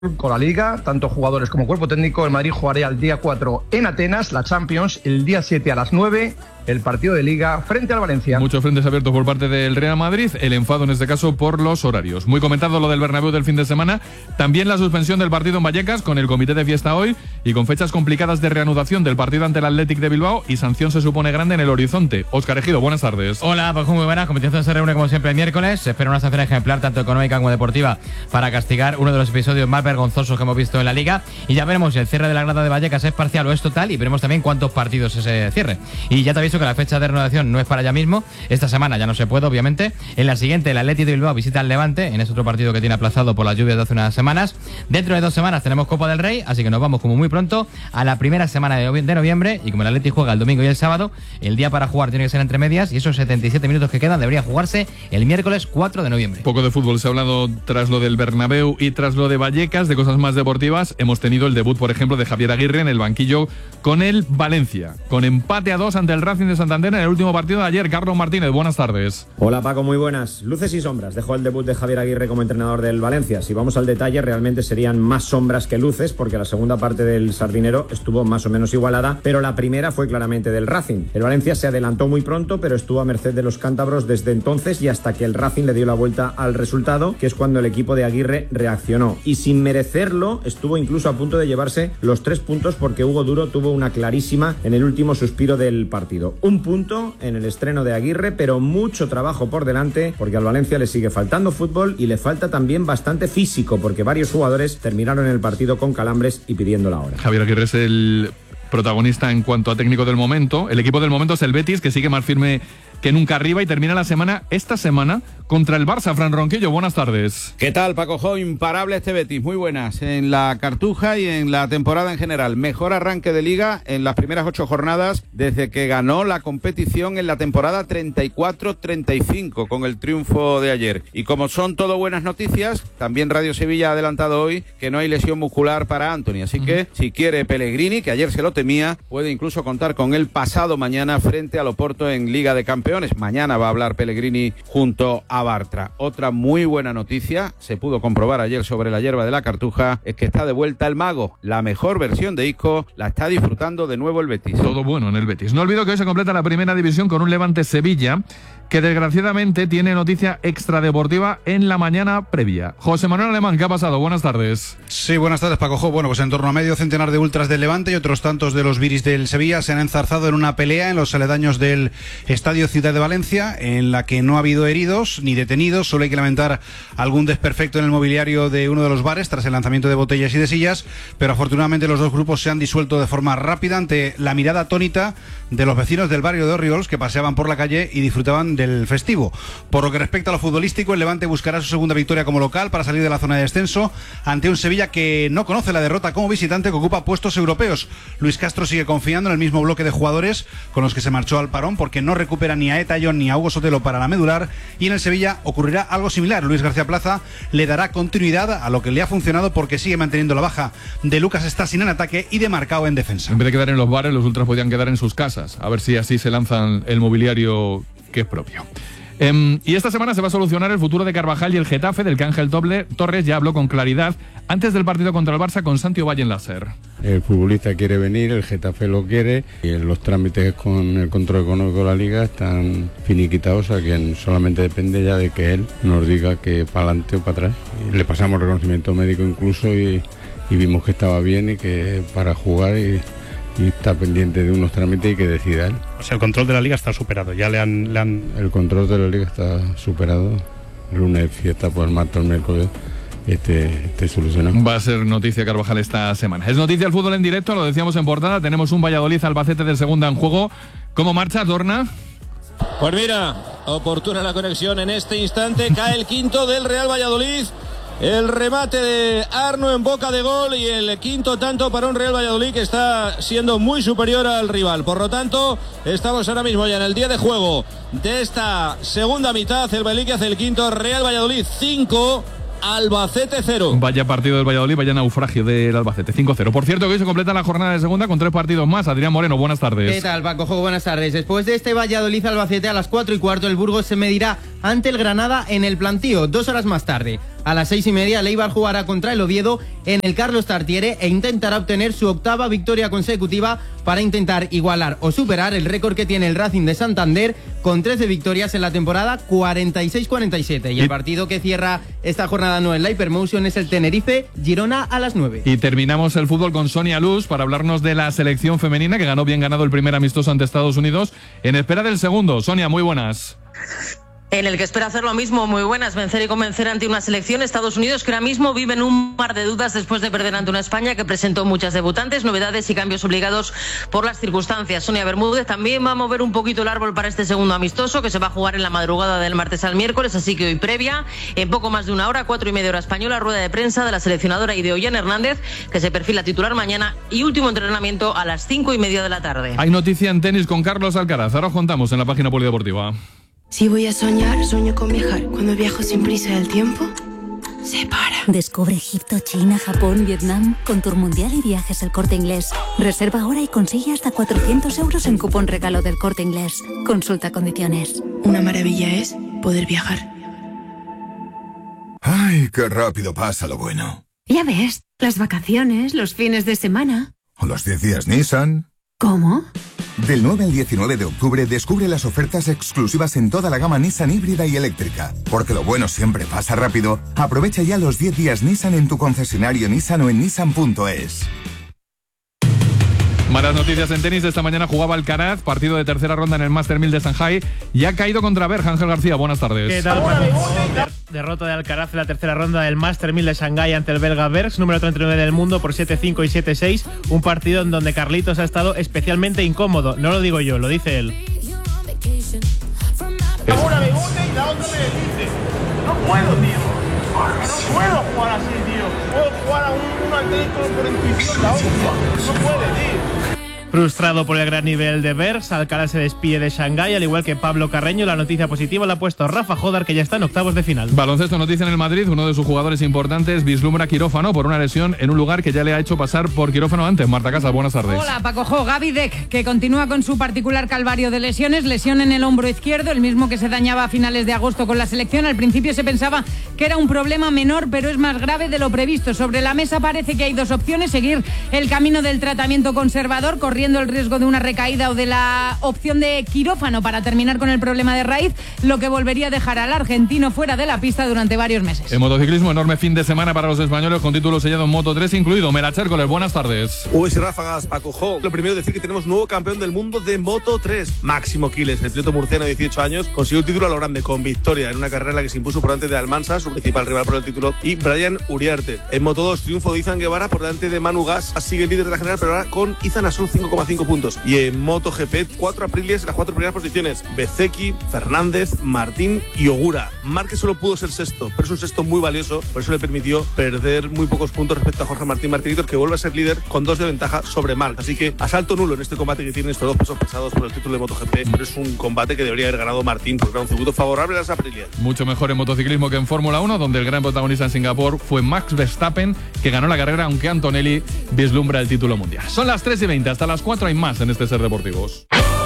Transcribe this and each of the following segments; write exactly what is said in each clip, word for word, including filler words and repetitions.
con la Liga, tanto jugadores como cuerpo técnico. El Madrid jugará el día cuatro en Atenas, la Champions, el día siete a las nueve, el partido de Liga frente al Valencia. Muchos frentes abiertos por parte del Real Madrid, el enfado en este caso por los horarios. Muy comentado lo del Bernabéu del fin de semana, también la suspensión del partido en Vallecas con el comité de fiesta hoy y con fechas complicadas de reanudación del partido ante el Athletic de Bilbao y sanción se supone grande en el horizonte. Óscar Ejido, buenas tardes. Hola, pues muy buenas. Competición se reúne como siempre el miércoles. Se espera una sanción ejemplar tanto económica como deportiva para castigar uno de los episodios más vergonzosos que hemos visto en la Liga, y ya veremos si el cierre de la grada de Vallecas es parcial o es total, y veremos también cuántos partidos es ese cierre. Y ya te aviso que la fecha de renovación no es para ya mismo, esta semana ya no se puede, obviamente. En la siguiente el Athletic de Bilbao visita al Levante, en ese otro partido que tiene aplazado por las lluvias de hace unas semanas. Dentro de dos semanas tenemos Copa del Rey, así que nos vamos como muy pronto a la primera semana de noviembre, y como el Athletic juega el domingo y el sábado, el día para jugar tiene que ser entre medias, y esos setenta y siete minutos que quedan debería jugarse el miércoles cuatro de noviembre. Poco de fútbol se ha hablado tras lo del Bernabéu y tras lo de Vallecas. De cosas más deportivas hemos tenido el debut, por ejemplo, de Javier Aguirre en el banquillo con el Valencia, con empate a dos ante el Racing de Santander en el último partido de ayer. Carlos Martínez, buenas tardes. Hola Paco, muy buenas. Luces y sombras dejó el debut de Javier Aguirre como entrenador del Valencia. Si vamos al detalle, realmente serían más sombras que luces, porque la segunda parte del sardinero estuvo más o menos igualada, pero la primera fue claramente del Racing. El Valencia se adelantó muy pronto, pero estuvo a merced de los cántabros desde entonces y hasta que el Racing le dio la vuelta al resultado, que es cuando el equipo de Aguirre reaccionó. Y sin merecerlo, estuvo incluso a punto de llevarse los tres puntos, porque Hugo Duro tuvo una clarísima en el último suspiro del partido. Un punto en el estreno de Aguirre, pero mucho trabajo por delante, porque al Valencia le sigue faltando fútbol y le falta también bastante físico, porque varios jugadores terminaron el partido con calambres y pidiendo la hora. Javier Aguirre es el protagonista en cuanto a técnico del momento. El equipo del momento es el Betis, que sigue más firme que nunca arriba y termina la semana, esta semana, contra el Barça. Fran Ronquillo, buenas tardes. ¿Qué tal, Paco Jo? Imparable este Betis, muy buenas en la Cartuja y en la temporada en general. Mejor arranque de Liga en las primeras ocho jornadas desde que ganó la competición en la temporada treinta y cuatro treinta y cinco con el triunfo de ayer. Y como son todo buenas noticias, también Radio Sevilla ha adelantado hoy que no hay lesión muscular para Anthony, así que si quiere Pellegrini, que ayer se lo temía, puede incluso contar con él pasado mañana frente al Oporto en Liga de Campeones. Mañana va a hablar Pellegrini junto a Bartra. Otra muy buena noticia, se pudo comprobar ayer sobre la hierba de la Cartuja, es que está de vuelta el Mago. La mejor versión de Isco la está disfrutando de nuevo el Betis. Todo bueno en el Betis. No olvido que hoy se completa la primera división con un Levante Sevilla, que desgraciadamente tiene noticia extradeportiva en la mañana previa. José Manuel Alemán, ¿qué ha pasado? Buenas tardes. Sí, buenas tardes, Paco Jo. Bueno, pues en torno a medio centenar de ultras del Levante y otros tantos de los viris del Sevilla se han enzarzado en una pelea en los aledaños del Estadio Ciudad de Valencia, en la que no ha habido heridos ni detenidos. Solo hay que lamentar algún desperfecto en el mobiliario de uno de los bares tras el lanzamiento de botellas y de sillas, pero afortunadamente los dos grupos se han disuelto de forma rápida ante la mirada atónita de los vecinos del barrio de Orriols, que paseaban por la calle y disfrutaban del festivo. Por lo que respecta a lo futbolístico, el Levante buscará su segunda victoria como local para salir de la zona de descenso ante un Sevilla que no conoce la derrota como visitante, que ocupa puestos europeos. Luis Castro sigue confiando en el mismo bloque de jugadores con los que se marchó al parón, porque no recupera ni a Eta John ni a Hugo Sotelo para la medular, y en el Sevilla ocurrirá algo similar. Luis García Plaza le dará continuidad a lo que le ha funcionado, porque sigue manteniendo la baja de Lucas Stasin en ataque y de Marcao en defensa. En vez de quedar en los bares, los ultras podían quedar en sus casas, a ver si así se lanzan el mobiliario que es propio. Um, y esta semana se va a solucionar el futuro de Carvajal y el Getafe, del que Ángel Toble, Torres ya habló con claridad antes del partido contra el Barça con Santi Ovalle en la SER. El futbolista quiere venir, el Getafe lo quiere, y los trámites con el control económico de la Liga están finiquitados, o sea que solamente depende ya de que él nos diga que para adelante o para atrás. Y le pasamos reconocimiento médico incluso y, y vimos que estaba bien y que para jugar y... y está pendiente de unos trámites y que decida él. O sea, el control de la Liga está superado, ya le han... Le han... El control de la Liga está superado. El lunes fiesta, pues el martes, el miércoles este, este solucionado. Va a ser noticia Carvajal esta semana. Es noticia el fútbol en directo, lo decíamos en portada. Tenemos un Valladolid-Albacete del Segunda en juego. ¿Cómo marcha, Dorna? Pues mira, oportuna la conexión en este instante. Cae el quinto del Real Valladolid. El remate de Arno en boca de gol y el quinto tanto para un Real Valladolid que está siendo muy superior al rival. Por lo tanto, estamos ahora mismo ya en el día de juego de esta segunda mitad. El Valladolid hace el quinto, Real Valladolid cinco, Albacete cero. Vaya partido del Valladolid, vaya naufragio del Albacete, cinco cero. Por cierto, que hoy se completa la jornada de segunda con tres partidos más. Adrián Moreno, buenas tardes. ¿Qué tal, Paco? Buenas tardes. Después de este Valladolid-Albacete a las cuatro y cuarto, el Burgos se medirá ante el Granada en el Plantío, dos horas más tarde. A las seis y media, el Eibar jugará contra el Oviedo en el Carlos Tartiere e intentará obtener su octava victoria consecutiva para intentar igualar o superar el récord que tiene el Racing de Santander con trece victorias en la temporada cuarenta y seis cuarenta y siete. Y el partido que cierra esta jornada no en la Hypermotion es el Tenerife-Girona a las nueve. Y terminamos el fútbol con Sonia Luz para hablarnos de la selección femenina que ganó bien ganado el primer amistoso ante Estados Unidos en espera del segundo. Sonia, muy buenas. En el que espera hacer lo mismo, muy buenas, vencer y convencer ante una selección Estados Unidos que ahora mismo vive en un mar de dudas después de perder ante una España que presentó muchas debutantes, novedades y cambios obligados por las circunstancias. Sonia Bermúdez también va a mover un poquito el árbol para este segundo amistoso que se va a jugar en la madrugada del martes al miércoles, así que hoy previa, en poco más de una hora, cuatro y media hora española, rueda de prensa de la seleccionadora Ideoyan Hernández, que se perfila titular mañana, y último entrenamiento a las cinco y media de la tarde. Hay noticia en tenis con Carlos Alcaraz, ahora os contamos en la página polideportiva. Si voy a soñar, sueño con viajar. Cuando viajo sin prisa el tiempo se para. Descubre Egipto, China, Japón, Vietnam con Tour Mundial y Viajes El Corte Inglés. Reserva ahora y consigue hasta cuatrocientos euros en cupón regalo del Corte Inglés. Consulta condiciones. Una maravilla es poder viajar. Ay, qué rápido pasa lo bueno. Ya ves, las vacaciones, los fines de semana. O los diez días Nissan. ¿Cómo? Del nueve al diecinueve de octubre descubre las ofertas exclusivas en toda la gama Nissan híbrida y eléctrica. Porque lo bueno siempre pasa rápido. Aprovecha ya los diez días Nissan en tu concesionario Nissan o en nissan punto es. Malas noticias en tenis. Esta mañana jugaba Alcaraz, partido de tercera ronda en el Master mil de Shanghái y ha caído contra Berg. Ángel García, buenas tardes. ¿Qué tal, Paco? Derrota de Alcaraz en la tercera ronda del Master mil de Shanghái ante el belga Bergs, número treinta y nueve del mundo, por siete cinco y siete seis. Un partido en donde Carlitos ha estado especialmente incómodo. No lo digo yo, lo dice él. Una me gusta y la otra me dice. No puedo, tío. No puedo jugar así, tío. Puedo jugar a un, un atlético por intuición, la otra. No puede, tío. Frustrado por el gran nivel de Bergs, Alcaraz se despide de Shanghái, al igual que Pablo Carreño. La noticia positiva la ha puesto Rafa Jodar, que ya está en octavos de final. Baloncesto, noticia en el Madrid. Uno de sus jugadores importantes vislumbra quirófano por una lesión en un lugar que ya le ha hecho pasar por quirófano antes. Marta Casas, buenas tardes. Hola, Paco Jo. Gaby Deck, que continúa con su particular calvario de lesiones. Lesión en el hombro izquierdo, el mismo que se dañaba a finales de agosto con la selección. Al principio se pensaba que era un problema menor, pero es más grave de lo previsto. Sobre la mesa parece que hay dos opciones: seguir el camino del tratamiento conservador, corriendo el riesgo de una recaída, o de la opción de quirófano para terminar con el problema de raíz, lo que volvería a dejar al argentino fuera de la pista durante varios meses. En motociclismo, enorme fin de semana para los españoles con título sellado en Moto tres incluido. Mera Chércoles, buenas tardes. Uy, ráfagas, Paco Jo. Lo primero decir que tenemos nuevo campeón del mundo de Moto tres. Máximo Quiles, el piloto murciano de dieciocho años, consiguió el título a lo grande con victoria en una carrera en la que se impuso por delante de Almansa, su principal rival por el título, y Brian Uriarte. En Moto dos, triunfo de Izan Guevara por delante de Manu Gas, sigue el líder de la general, pero ahora con Izan a sus cinco coma cinco puntos. Y en MotoGP, cuatro apriles en las cuatro primeras posiciones: Bezzecchi, Fernández, Martín y Ogura. Márquez solo pudo ser sexto, pero es un sexto muy valioso, por eso le permitió perder muy pocos puntos respecto a Jorge Martín Martinitos, que vuelve a ser líder con dos de ventaja sobre Marc. Así que asalto nulo en este combate que tienen estos dos pesos pesados por el título de MotoGP, pero es un combate que debería haber ganado Martín porque era un circuito favorable a las apriles. Mucho mejor en motociclismo que en Fórmula uno, donde el gran protagonista en Singapur fue Max Verstappen, que ganó la carrera aunque Antonelli vislumbra el título mundial. Son las tres y veinte, hasta las cuatro hay más en este Ser Deportivos.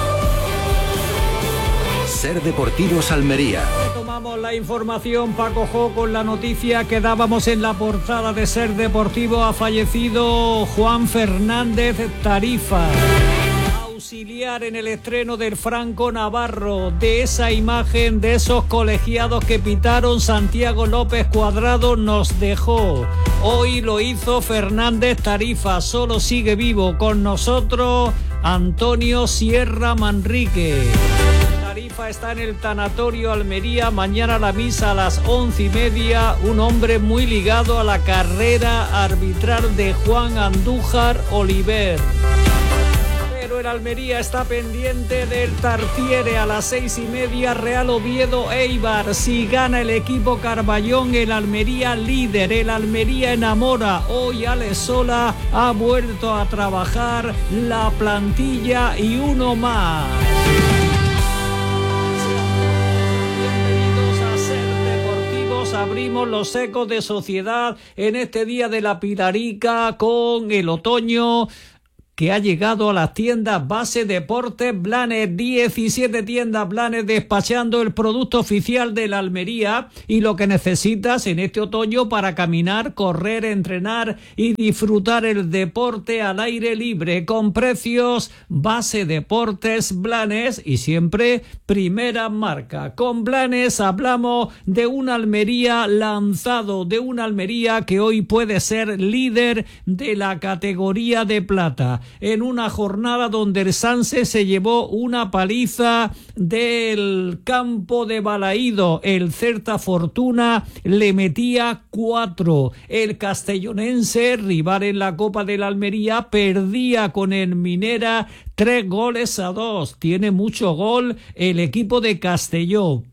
Ser Deportivos Almería. Retomamos la información, Paco Jo, con la noticia que dábamos en la portada de Ser Deportivo. Ha fallecido Juan Fernández Tarifa, auxiliar en el estreno del Franco Navarro. De esa imagen, de esos colegiados que pitaron, Santiago López Cuadrado nos dejó. Hoy lo hizo Fernández Tarifa. Solo sigue vivo con nosotros Antonio Sierra Manrique. Tarifa está en el tanatorio Almería. Mañana la misa a las once y media. Un hombre muy ligado a la carrera arbitral de Juan Andújar Oliver. Pero el Almería está pendiente del Tartiere a las seis y media. Real Oviedo Eibar. Si gana el equipo Carballón, el Almería líder. El Almería enamora. Hoy Alex Sola ha vuelto a trabajar la plantilla y uno más. abrimos los ecos de sociedad en este día de la Pilarica con el otoño que ha llegado a las tiendas Base Deportes Blanes. diecisiete tiendas Blanes despachando el producto oficial de la Almería y lo que necesitas en este otoño para caminar, correr, entrenar y disfrutar el deporte al aire libre con precios Base Deportes Blanes y siempre primera marca. Con Blanes hablamos de una Almería lanzado, de una Almería que hoy puede ser líder de la categoría de plata. En una jornada donde el Sanse se llevó una paliza del campo de Balaído, el Certa Fortuna le metía cuatro, el castellonense, rival en la Copa de la Almería, perdía con el Minera tres goles a dos, tiene mucho gol el equipo de Castelló.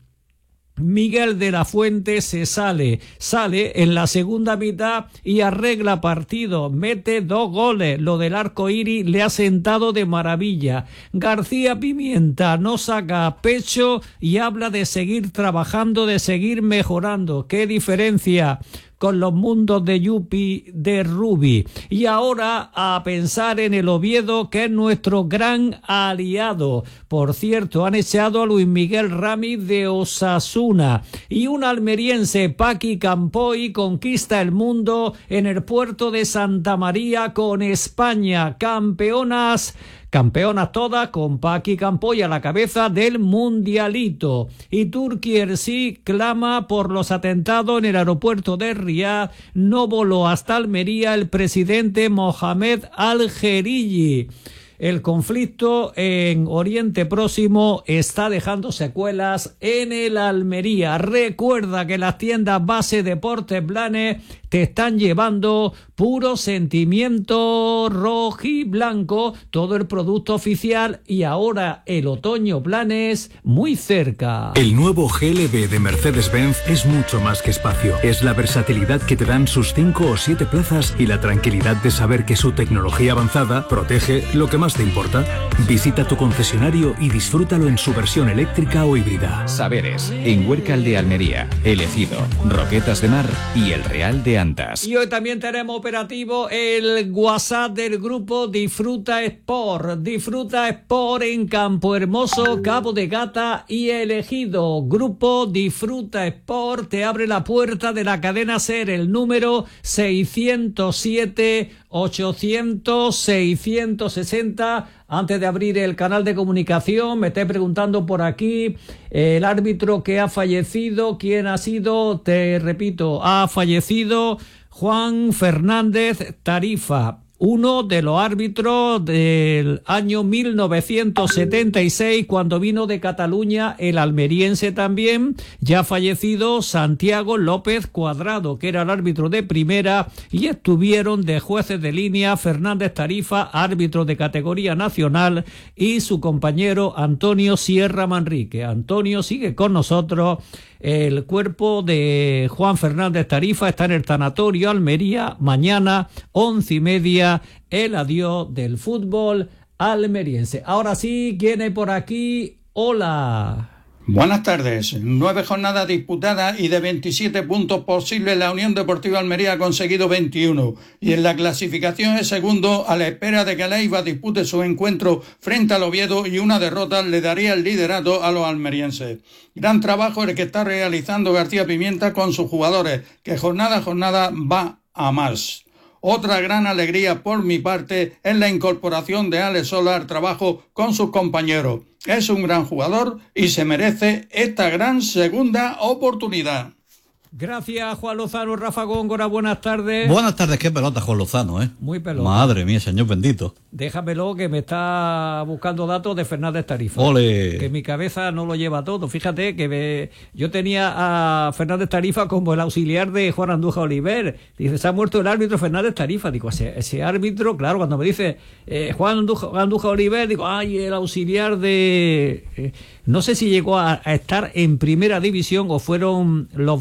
Miguel de la Fuente se sale, sale en la segunda mitad y arregla partido, mete dos goles, lo del Arcoíris le ha sentado de maravilla. García Pimienta no saca pecho y habla de seguir trabajando, de seguir mejorando. ¡Qué diferencia con los mundos de Yupi, de Rubi! Y ahora a pensar en el Oviedo, que es nuestro gran aliado. Por cierto, han echado a Luis Miguel Ramis de Osasuna. Y un almeriense, Paqui Campoy, conquista el mundo en el puerto de Santa María con España. Campeonas... Campeonas todas con Paqui Campoy a la cabeza del mundialito. Y Turki Ersi clama por los atentados en el aeropuerto de Riad. No voló hasta Almería el presidente Mohamed Al-Jeriji. El conflicto en Oriente Próximo está dejando secuelas en el Almería. Recuerda que las tiendas Base Deportes Blanes te están llevando puro sentimiento rojiblanco, todo el producto oficial y ahora el otoño Blanes muy cerca. El nuevo G L B de Mercedes-Benz es mucho más que espacio. Es la versatilidad que te dan sus cinco o siete plazas y la tranquilidad de saber que su tecnología avanzada protege lo que más te importa. Visita tu concesionario y disfrútalo en su versión eléctrica o híbrida. Saberes, en Huércal de Almería, El Ejido, Roquetas de Mar y El Real de Antas. Y hoy también tenemos operativo el WhatsApp del grupo Disfruta Sport. Disfruta Sport en Campo Hermoso, Cabo de Gata y El Ejido. Grupo Disfruta Sport te abre la puerta de la cadena SER, el número seiscientos siete, ochocientos, seiscientos sesenta. Antes de abrir el canal de comunicación, me esté preguntando por aquí eh, el árbitro que ha fallecido, ¿quién ha sido? Te repito, ha fallecido Juan Fernández Tarifa, uno de los árbitros del año mil novecientos setenta y seis, cuando vino de Cataluña el almeriense también, ya fallecido Santiago López Cuadrado, que era el árbitro de primera, y estuvieron de jueces de línea Fernández Tarifa, árbitro de categoría nacional, y su compañero Antonio Sierra Manrique. Antonio sigue con nosotros. El cuerpo de Juan Fernández Tarifa está en el tanatorio Almería. Mañana, once y media, el adiós del fútbol almeriense. Ahora sí, ¿quién hay por aquí? Hola. Buenas tardes. Nueve jornadas disputadas y de veintisiete puntos posibles, la Unión Deportiva Almería ha conseguido veintiuno. Y en la clasificación es segundo a la espera de que la Eibar dispute su encuentro frente al Oviedo y una derrota le daría el liderato a los almerienses. Gran trabajo el que está realizando García Pimienta con sus jugadores, que jornada a jornada va a más. Otra gran alegría por mi parte es la incorporación de Alex Sola al trabajo con sus compañeros. Es un gran jugador y se merece esta gran segunda oportunidad. Gracias, Juan Lozano. Rafa Góngora, buenas tardes. Buenas tardes, qué pelota, Juan Lozano, ¿eh? Muy pelota. Madre mía, señor bendito. Déjamelo, que me está buscando datos de Fernández Tarifa. Ole. Que mi cabeza no lo lleva todo. Fíjate que me... yo tenía a Fernández Tarifa como el auxiliar de Juan Andújar Oliver. Dice, se ha muerto el árbitro Fernández Tarifa. Digo, ese, ese árbitro, claro, cuando me dice eh, Juan Andújar, Andújar Oliver, digo, ay, el auxiliar de... Eh, no sé si llegó a, a estar en primera división o fueron los Baeza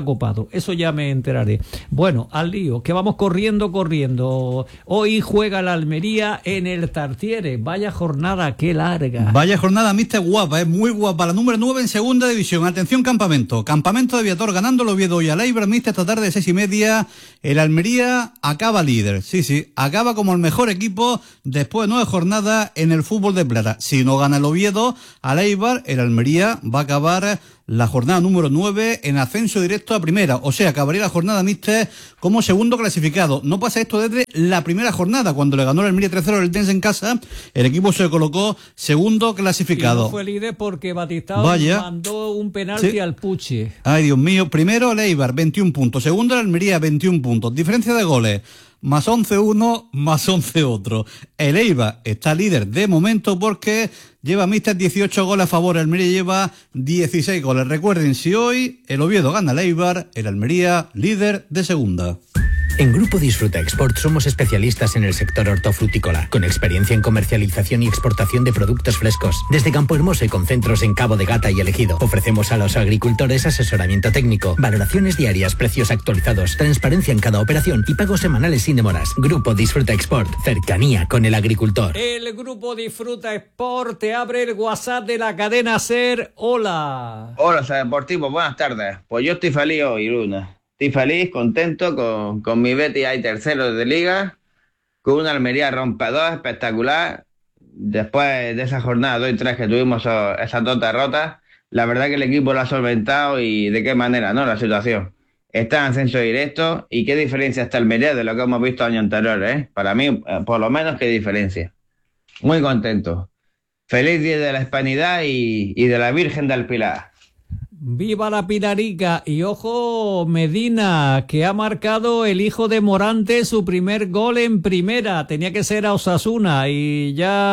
copado. Eso ya me enteraré. Bueno, al lío, que vamos corriendo, corriendo. Hoy juega la Almería en el Tartiere. Vaya jornada, qué larga. Vaya jornada, mister guapa, es muy guapa. La número nueve en segunda división. Atención, campamento. Campamento de Viator ganando el Oviedo y al Eibar, mister, esta tarde de seis y media. El Almería acaba líder. Sí, sí, acaba como el mejor equipo después de nueve jornadas en el fútbol de plata. Si no gana el Oviedo, al Eibar, el Almería va a acabar la jornada número nueve en ascenso directo a primera. O sea, acabaría la jornada, mister, como segundo clasificado. No pasa esto desde la primera jornada, cuando le ganó el Almería tres cero el Tense en casa, el equipo se colocó segundo clasificado. Y no fue líder porque Batistao Vaya. mandó un penalti Sí. al Puche. Ay, Dios mío. Primero el Eibar, veintiún puntos. Segundo el Almería, veintiún puntos. Diferencia de goles, más once uno, más once otro. El Eibar está líder de momento porque lleva mister dieciocho goles a favor. El Almería lleva dieciséis goles. Recuerden, si hoy el Oviedo gana el Eibar, el Almería líder de segunda. En Grupo Disfruta Export somos especialistas en el sector hortofrutícola, con experiencia en comercialización y exportación de productos frescos. Desde Campo Hermoso y con centros en Cabo de Gata y El Ejido, ofrecemos a los agricultores asesoramiento técnico, valoraciones diarias, precios actualizados, transparencia en cada operación y pagos semanales sin demoras. Grupo Disfruta Export, cercanía con el agricultor. El Grupo Disfruta Sport te abre el WhatsApp de la cadena SER. Hola. Hola, Deportivo, buenas tardes. Pues yo estoy feliz hoy, Luna. Estoy feliz, contento con, con mi Betis ahí tercero de liga, con una Almería rompedor espectacular. Después de esa jornada dos y tres que tuvimos esos, esas dos derrotas, la verdad que el equipo lo ha solventado y de qué manera, ¿no? La situación. Está en ascenso directo y qué diferencia está Almería de lo que hemos visto años anteriores, ¿eh? Para mí, por lo menos, qué diferencia. Muy contento. Feliz día de la Hispanidad y, y de la Virgen del Pilar. Viva la Pilarica. Y ojo, Medina, que ha marcado el hijo de Morante su primer gol en primera. Tenía que ser a Osasuna y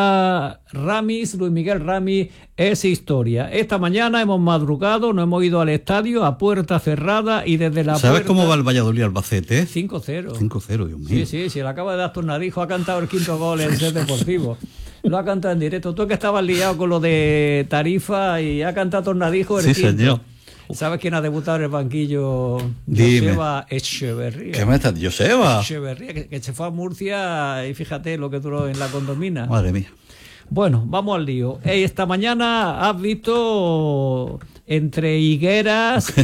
ya Ramis, Luis Miguel Ramis, es historia. Esta mañana hemos madrugado, nos hemos ido al estadio a puerta cerrada y desde la ¿Sabes puerta... cómo va el Valladolid Albacete? cinco cero. cinco cero, Dios mío. Sí, sí, sí, le acaba de dar tornadijo, ha cantado el quinto gol en Ser Deportivo. Lo ha cantado en directo. Tú que estabas liado con lo de Tarifa y ha cantado tornadijo el Sí, quinto. señor. ¿Sabes quién ha debutado en el banquillo? Dime. Joseba Echeverría. ¿Qué me estás? Joseba. Echeverría, que, que se fue a Murcia y fíjate lo que duró en la condomina. Madre mía. Bueno, vamos al lío. Hey, esta mañana has visto entre higueras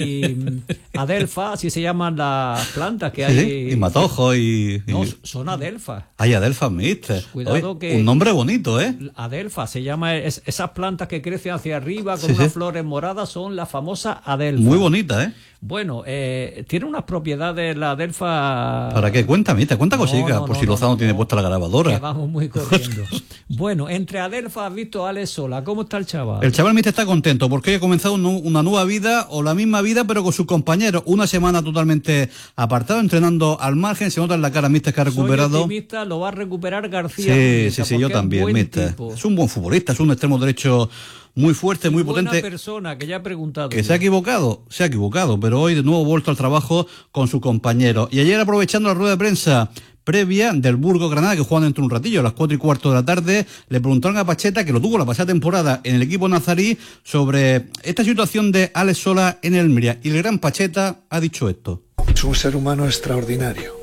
y adelfa, así se llaman las plantas que hay. Sí, y matojos y... No, y... son adelfas. Hay adelfas, mister. Cuidado Oye, que... un nombre bonito, ¿eh? Adelfa, se llama es, esas plantas que crecen hacia arriba con Sí, unas sí. flores moradas, son la famosa adelfa. Muy bonita, ¿eh? Bueno, eh, tiene unas propiedades la adelfa... ¿Para qué? Cuenta, mister, cuenta No, cositas, no, por no, si no, Lozano no, tiene no. puesta la grabadora. Que vamos muy corriendo. Bueno, entre adelfa has visto a Alex Sola. ¿Cómo está el chaval? El chaval, mister, está contento porque hoy ha comenzado un- una nueva vida o la misma vida, pero con sus compañeros. Una semana totalmente apartado, entrenando al margen. Se nota en la cara, mister, que ha recuperado. Soy optimista, lo va a recuperar García. Sí, Murrieta, sí, sí, yo porque es también, buen mister. tipo. Es un buen futbolista, es un extremo derecho muy fuerte, muy Buena potente. persona, que ya he preguntado. Que se ha equivocado, se ha equivocado, pero hoy de nuevo vuelto al trabajo con sus compañeros. Y ayer, aprovechando la rueda de prensa previa del Burgos Granada, que juegan dentro de un ratillo, a las cuatro y cuarto de la tarde, le preguntaron a Pacheta, que lo tuvo la pasada temporada en el equipo nazarí, sobre esta situación de Alex Sola en el Almería. Y el gran Pacheta ha dicho esto. Es un ser humano extraordinario.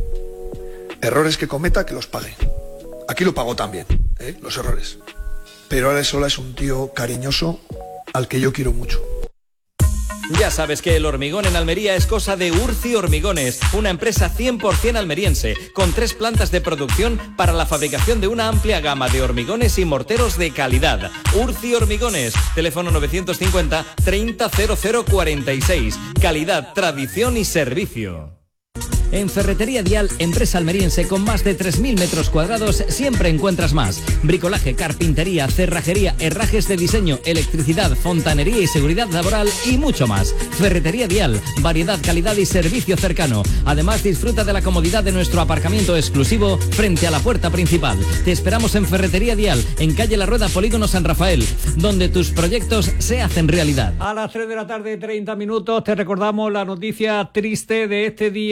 Errores que cometa, que los pague. Aquí lo pagó también, ¿eh? Los errores. Pero Alex Sola es un tío cariñoso al que yo quiero mucho. Ya sabes que el hormigón en Almería es cosa de Urci Hormigones, una empresa cien por ciento almeriense, con tres plantas de producción para la fabricación de una amplia gama de hormigones y morteros de calidad. Urci Hormigones, teléfono novecientos cincuenta treinta cero cero cuarenta y seis. Calidad, tradición y servicio. En Ferretería Dial, empresa almeriense con más de tres mil metros cuadrados, siempre encuentras más. Bricolaje, carpintería, cerrajería, herrajes de diseño, electricidad, fontanería y seguridad laboral y mucho más. Ferretería Dial, variedad, calidad y servicio cercano. Además, disfruta de la comodidad de nuestro aparcamiento exclusivo frente a la puerta principal. Te esperamos en Ferretería Dial, en calle La Rueda, Polígono San Rafael, donde tus proyectos se hacen realidad. A las tres de la tarde, treinta minutos, te recordamos la noticia triste de este día tan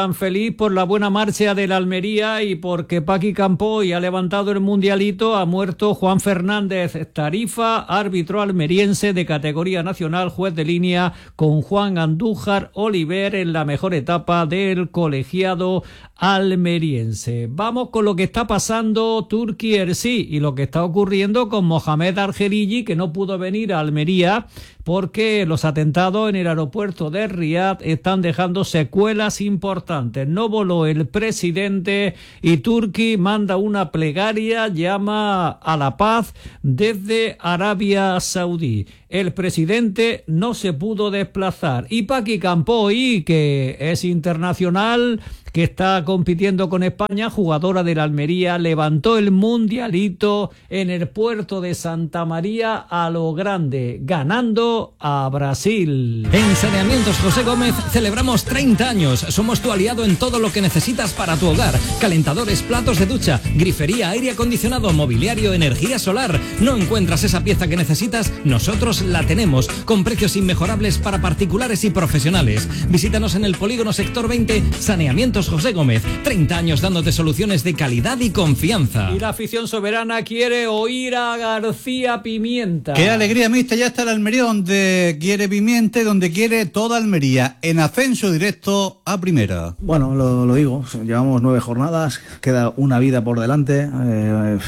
tan feliz por la buena marcha del Almería y porque Paqui Campoy ha levantado el mundialito. Ha muerto Juan Fernández Tarifa, árbitro almeriense de categoría nacional, juez de línea con Juan Andújar Oliver en la mejor etapa del colegiado almeriense. Vamos con lo que está pasando Turki Ersi y lo que está ocurriendo con Mohamed Argerigi, que no pudo venir a Almería porque los atentados en el aeropuerto de Riad están dejando secuelas importantes. No voló el presidente y Turki manda una plegaria, llama a la paz desde Arabia Saudí. El presidente no se pudo desplazar. Y Paqui Campoy, que es internacional, que está compitiendo con España, jugadora de la Almería, levantó el mundialito en el puerto de Santa María a lo grande, ganando a Brasil. En Saneamientos José Gómez celebramos treinta años. Somos tu aliado en todo lo que necesitas para tu hogar. Calentadores, platos de ducha, grifería, aire acondicionado, mobiliario, energía solar. ¿No encuentras esa pieza que necesitas? Nosotros la tenemos, con precios inmejorables para particulares y profesionales. Visítanos en el Polígono Sector veinte, Saneamientos José Gómez. treinta años dándote soluciones de calidad y confianza. Y la afición soberana quiere oír a García Pimienta. Qué alegría, mister. Ya está el Almería donde quiere Pimienta y donde quiere toda Almería, en ascenso directo a primera. Bueno, lo, lo digo, llevamos nueve jornadas, queda una vida por delante. Eh,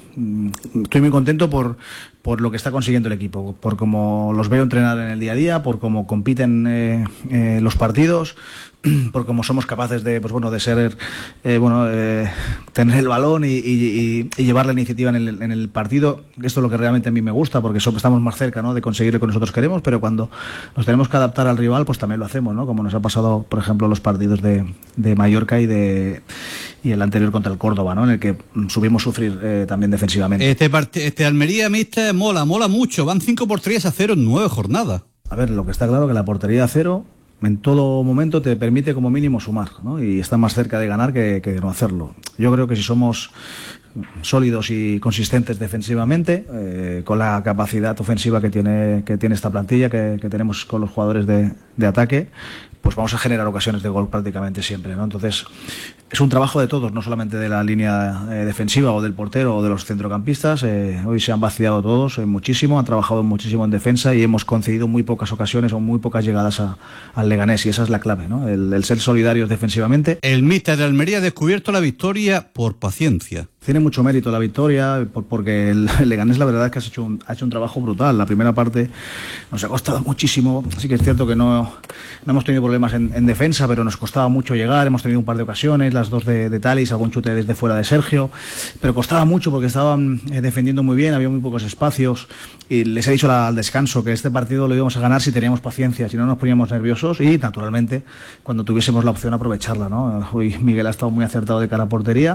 estoy muy contento por por lo que está consiguiendo el equipo, por cómo los veo entrenar en el día a día, por cómo compiten eh, eh, los partidos, por cómo somos capaces de, pues bueno, de ser, eh, bueno, eh, tener el balón y, y, y llevar la iniciativa en el, en el partido. Esto es lo que realmente a mí me gusta, porque somos, estamos más cerca, ¿no?, de conseguir lo que nosotros queremos, pero cuando nos tenemos que adaptar al rival, pues también lo hacemos, ¿no? Como nos ha pasado, por ejemplo, los partidos de, de Mallorca y de y el anterior contra el Córdoba, ¿no?, en el que subimos sufrir eh, también defensivamente. Este, part- este Almería, mister, mola, mola mucho. Van cinco por tres a cero en nueve jornadas. A ver, lo que está claro que la portería a cero en todo momento te permite como mínimo sumar, ¿no? Y está más cerca de ganar que, que de no hacerlo. Yo creo que si somos sólidos y consistentes defensivamente, eh, con la capacidad ofensiva que tiene que tiene esta plantilla, que, que tenemos con los jugadores de, de ataque, pues vamos a generar ocasiones de gol prácticamente siempre, ¿no? Entonces, es un trabajo de todos, no solamente de la línea eh, defensiva o del portero o de los centrocampistas. Eh, hoy se han vaciado todos eh, muchísimo, han trabajado muchísimo en defensa y hemos concedido muy pocas ocasiones o muy pocas llegadas a, al Leganés, y esa es la clave, ¿no? El, el ser solidarios defensivamente. El míster de Almería ha descubierto la victoria por paciencia. Tiene mucho mérito la victoria, por, porque el, el Leganés la verdad es que ha hecho, un, ha hecho un trabajo brutal. La primera parte nos ha costado muchísimo. Sí que es cierto que no, no hemos tenido problemas en, en defensa, pero nos costaba mucho llegar. Hemos tenido un par de ocasiones, las dos de, de Talis, algún chute desde fuera de Sergio, pero costaba mucho porque estaban eh, defendiendo muy bien, había muy pocos espacios, y les he dicho la, al descanso que este partido lo íbamos a ganar si teníamos paciencia, si no nos poníamos nerviosos y, naturalmente, cuando tuviésemos la opción, aprovecharla, ¿no? Hoy Miguel ha estado muy acertado de cara a portería,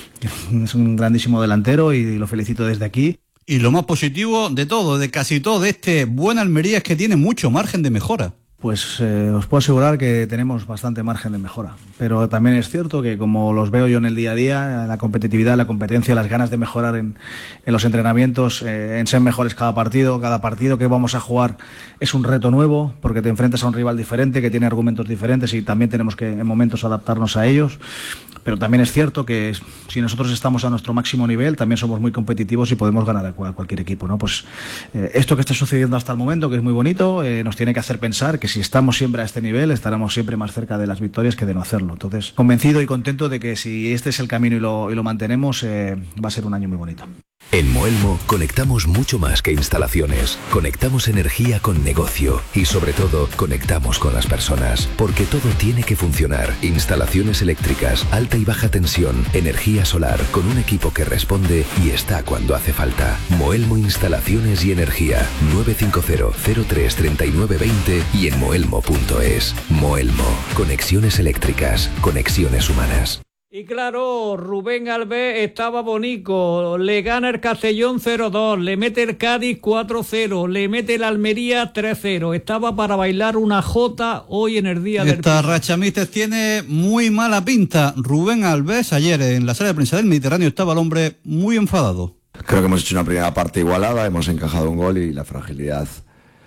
es un grandísimo delantero y lo felicito desde aquí. Y lo más positivo de todo, de casi todo, de este buen Almería, es que tiene mucho margen de mejora. Pues eh, os puedo asegurar que tenemos bastante margen de mejora, pero también es cierto que, como los veo yo en el día a día, la competitividad, la competencia, las ganas de mejorar en, en los entrenamientos, eh, en ser mejores cada partido, cada partido que vamos a jugar es un reto nuevo, porque te enfrentas a un rival diferente, que tiene argumentos diferentes, y también tenemos que en momentos adaptarnos a ellos. Pero también es cierto que si nosotros estamos a nuestro máximo nivel, también somos muy competitivos y podemos ganar a cualquier equipo, ¿no? Pues eh, esto que está sucediendo hasta el momento, que es muy bonito, eh, nos tiene que hacer pensar que si estamos siempre a este nivel, estaremos siempre más cerca de las victorias que de no hacerlo. Entonces, convencido y contento de que si este es el camino y lo, y lo mantenemos, eh, va a ser un año muy bonito. En Moelmo conectamos mucho más que instalaciones. Conectamos energía con negocio y, sobre todo, conectamos con las personas. Porque todo tiene que funcionar. Instalaciones eléctricas, alta y baja tensión, energía solar, con un equipo que responde y está cuando hace falta. Moelmo Instalaciones y Energía. nueve cinco cero, cero tres, tres nueve dos cero y en moelmo punto es. Moelmo. Conexiones eléctricas. Conexiones humanas. Y claro, Rubén Alves estaba bonito, le gana el Castellón cero dos, le mete el Cádiz cuatro cero, le mete el Almería tres cero, estaba para bailar una jota hoy en el día del... Esta racha, mister, tiene muy mala pinta. Rubén Alves, ayer en la sala de prensa del Mediterráneo estaba el hombre muy enfadado. Creo que hemos hecho una primera parte igualada, hemos encajado un gol y la fragilidad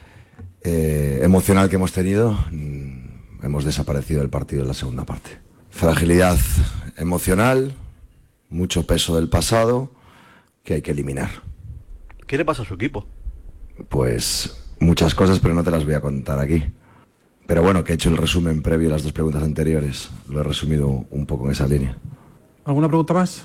eh, emocional que hemos tenido, mmm, hemos desaparecido del partido en la segunda parte. Fragilidad emocional, mucho peso del pasado que hay que eliminar. ¿Qué le pasa a su equipo? Pues muchas cosas, pero no te las voy a contar aquí. Pero bueno, que he hecho el resumen previo a las dos preguntas anteriores. Lo he resumido un poco en esa línea. ¿Alguna pregunta más?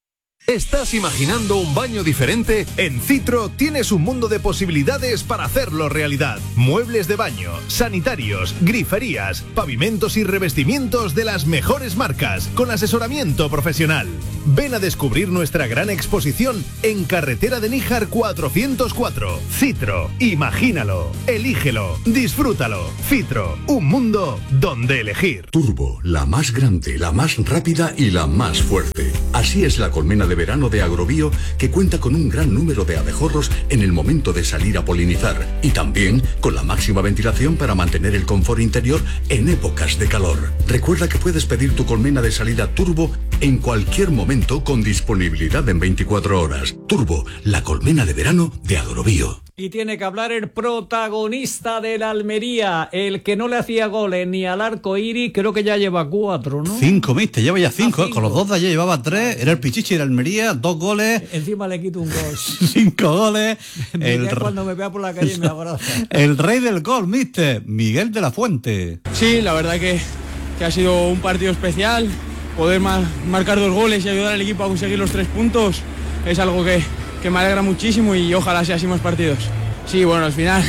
¿Estás imaginando un baño diferente? En Citro tienes un mundo de posibilidades para hacerlo realidad. Muebles de baño, sanitarios, griferías, pavimentos y revestimientos de las mejores marcas, con asesoramiento profesional. Ven a descubrir nuestra gran exposición en Carretera de Níjar cuatrocientos cuatro. Citro, imagínalo, elígelo, disfrútalo. Citro, un mundo donde elegir. Turbo, la más grande, la más rápida y la más fuerte. Así es la colmena de verano de Agrobio, que cuenta con un gran número de abejorros en el momento de salir a polinizar y también con la máxima ventilación para mantener el confort interior en épocas de calor. Recuerda que puedes pedir tu colmena de salida Turbo en cualquier momento con disponibilidad en veinticuatro horas. Turbo, la colmena de verano de Agrobio. Y tiene que hablar el protagonista de la Almería, el que no le hacía goles ni al arco iris, creo que ya lleva cuatro, ¿no? Cinco, viste, lleva ya cinco, Ah, ¿eh? Con los dos de ayer llevaba tres, era el Pichichi de la Almería, dos goles. Encima le quito un gol. Cinco goles. El... El, cuando me vea por la calle me abraza. el rey del gol, mister, Miguel de la Fuente. Sí, la verdad que, que ha sido un partido especial. Poder mar, marcar dos goles y ayudar al equipo a conseguir los tres puntos es algo que, que me alegra muchísimo y ojalá sea así más partidos. Sí, bueno, al final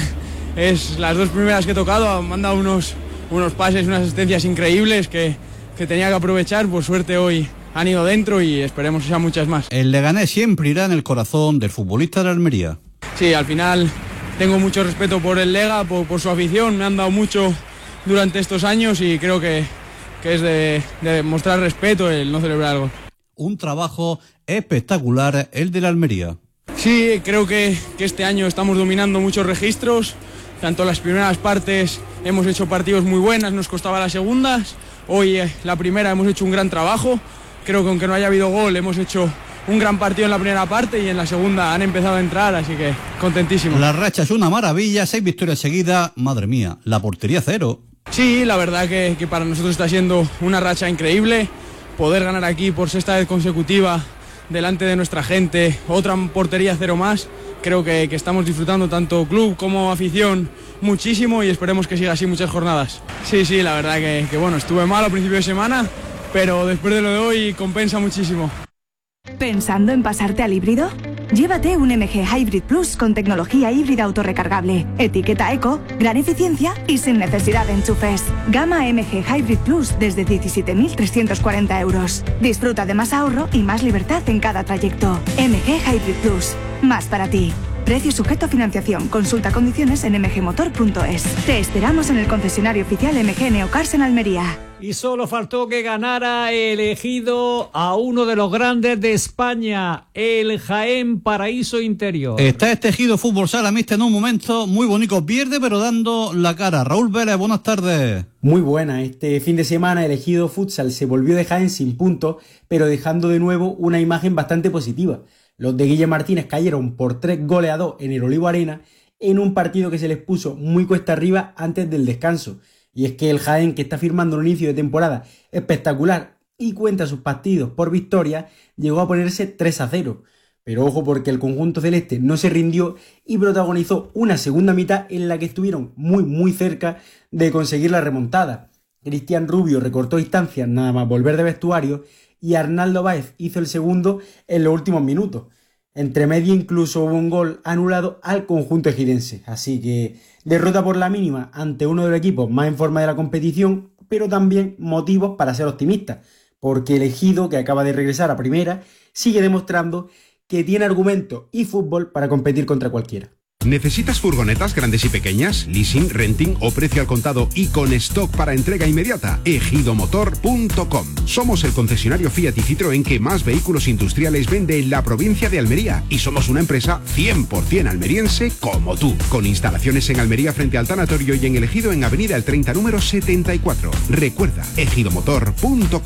es las dos primeras que he tocado, me han dado unos, unos pases, unas asistencias increíbles que, que tenía que aprovechar. Por suerte hoy han ido dentro y esperemos que sean muchas más. El Leganés siempre irá en el corazón del futbolista de la Almería. Sí, al final tengo mucho respeto por el Lega, por, por su afición, me han dado mucho durante estos años y creo que, que es de, de mostrar respeto el no celebrar algo. Un trabajo espectacular el de la Almería. Sí, creo que, que este año estamos dominando muchos registros, tanto las primeras partes hemos hecho partidos muy buenas, nos costaba las segundas, hoy eh, la primera hemos hecho un gran trabajo, creo que aunque no haya habido gol hemos hecho un gran partido en la primera parte y en la segunda han empezado a entrar, así que contentísimo. La racha es una maravilla, seis victorias seguidas, madre mía, la portería cero. Sí, la verdad que, que para nosotros está siendo una racha increíble, poder ganar aquí por sexta vez consecutiva delante de nuestra gente, otra portería cero más, creo que, que estamos disfrutando tanto club como afición muchísimo y esperemos que siga así muchas jornadas. Sí, sí, la verdad que, que bueno, estuve mal a principio de semana, pero después de lo de hoy compensa muchísimo. ¿Pensando en pasarte al híbrido? Llévate un M G Hybrid Plus con tecnología híbrida autorrecargable, etiqueta eco, gran eficiencia y sin necesidad de enchufes. Gama M G Hybrid Plus desde diecisiete mil trescientos cuarenta euros. Disfruta de más ahorro y más libertad en cada trayecto. M G Hybrid Plus, más para ti. Precio sujeto a financiación. Consulta condiciones en m g motor punto es. Te esperamos en el concesionario oficial M G Neocars en Almería. Y solo faltó que ganara el Ejido a uno de los grandes de España, el Jaén Paraíso Interior. Está este Ejido Fútbol Sala, mister, en un momento muy bonito. Pierde, pero dando la cara. Raúl Vélez, buenas tardes. Muy buena. Este fin de semana el Ejido Futsal se volvió de Jaén sin puntos, pero dejando de nuevo una imagen bastante positiva. Los de Guille Martínez cayeron por tres goles a dos en el Olivo Arena en un partido que se les puso muy cuesta arriba antes del descanso. Y es que el Jaén, que está firmando un inicio de temporada espectacular y cuenta sus partidos por victoria, llegó a ponerse tres a cero. Pero ojo, porque el conjunto celeste no se rindió y protagonizó una segunda mitad en la que estuvieron muy muy cerca de conseguir la remontada. Cristian Rubio recortó distancias nada más volver de vestuario y Arnaldo Báez hizo el segundo en los últimos minutos. Entre medio incluso hubo un gol anulado al conjunto ejidense. Así que derrota por la mínima ante uno de los equipos más en forma de la competición, pero también motivos para ser optimistas, porque el Ejido, que acaba de regresar a primera, sigue demostrando que tiene argumentos y fútbol para competir contra cualquiera. ¿Necesitas furgonetas grandes y pequeñas, leasing, renting o precio al contado y con stock para entrega inmediata? ejido motor punto com. Somos el concesionario Fiat y Citroën que más vehículos industriales vende en la provincia de Almería y somos una empresa cien por cien almeriense como tú, con instalaciones en Almería frente al tanatorio y en el Ejido en Avenida El treinta número setenta y cuatro. Recuerda, ejido motor punto com.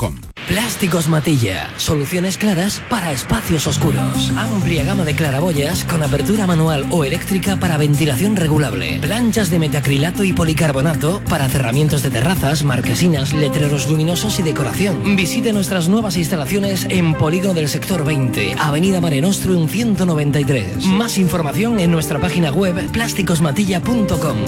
Plásticos Matilla. Soluciones claras para espacios oscuros. Amplia gama de claraboyas con apertura manual o eléctrica para ventilación regulable. Planchas de metacrilato y policarbonato para cerramientos de terrazas, marquesinas, letreros luminosos y decoración. Visite nuestras nuevas instalaciones en Polígono del Sector veinte, Avenida Mare Nostrum ciento noventa y tres. Más información en nuestra página web plásticos matilla punto com.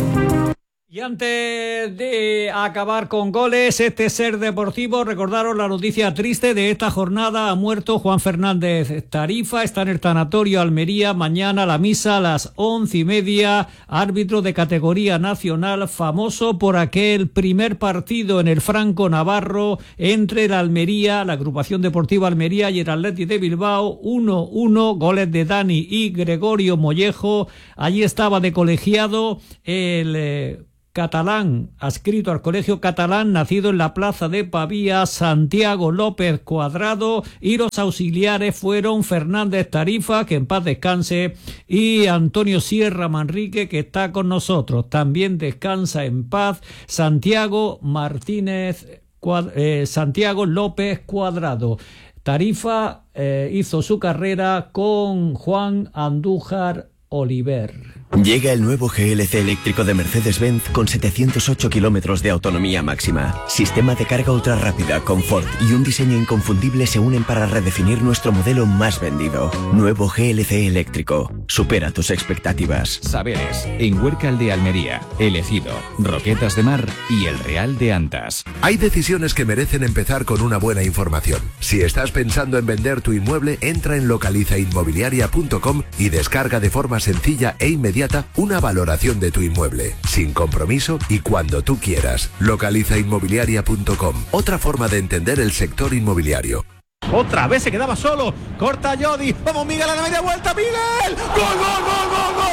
Y antes de acabar con goles, este Ser Deportivo, recordaros la noticia triste de esta jornada. Ha muerto Juan Fernández Tarifa, está en el tanatorio Almería. Mañana la misa a las once y media. Árbitro de categoría nacional, famoso por aquel primer partido en el Franco Navarro entre el Almería, la agrupación deportiva Almería, y el Athletic de Bilbao. uno uno, goles de Dani y Gregorio Mollejo. Allí estaba de colegiado el eh, catalán, adscrito al colegio catalán, nacido en la plaza de Pavía, Santiago López Cuadrado, y los auxiliares fueron Fernández Tarifa, que en paz descanse, y Antonio Sierra Manrique, que está con nosotros. También descansa en paz Santiago Martínez, Cuad- eh, Santiago López Cuadrado. Tarifa eh, hizo su carrera con Juan Andújar Oliver. Llega el nuevo G L C eléctrico de Mercedes-Benz con setecientos ocho kilómetros de autonomía máxima. Sistema de carga ultra rápida, confort y un diseño inconfundible se unen para redefinir nuestro modelo más vendido. Nuevo G L C eléctrico. Supera tus expectativas. Saberes, en Huércal de Almería, El Ejido, Roquetas de Mar y El Real de Antas. Hay decisiones que merecen empezar con una buena información. Si estás pensando en vender tu inmueble, entra en localiza inmobiliaria punto com y descarga de forma sencilla e inmediata una valoración de tu inmueble, sin compromiso y cuando tú quieras. localiza inmobiliaria punto com. Otra forma de entender el sector inmobiliario. Otra vez se quedaba solo. Corta Jodi. Vamos Miguel a la media vuelta. Miguel. ¡Gol, gol, gol, gol, gol!